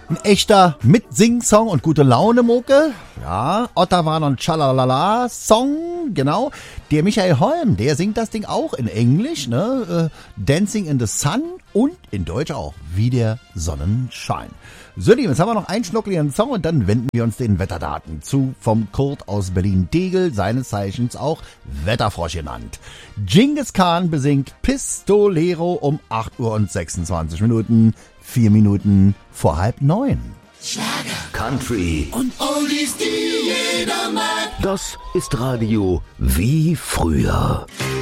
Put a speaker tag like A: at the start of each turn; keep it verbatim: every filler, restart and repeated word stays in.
A: Ein echter Mit-Sing-Song und gute Laune-Mucke. Ja, Ottawa und Chalalala-Song, genau. Der Michael Holm, der singt das Ding auch in Englisch, ne? Dancing in the Sun und in Deutsch auch, wie der Sonnenschein. So, lieben, jetzt haben wir noch einen schnuckligen Song und dann wenden wir uns den Wetterdaten zu. Vom Kurt aus Berlin-Tegel, seines Zeichens auch Wetterfrosch genannt. Genghis Khan besingt Pistolero um acht Uhr und sechsundzwanzig Minuten, vier Minuten vor halb neun.
B: Schlager,
C: Country
B: und Oldies, die jeder mag.
C: Das ist Radio wie früher.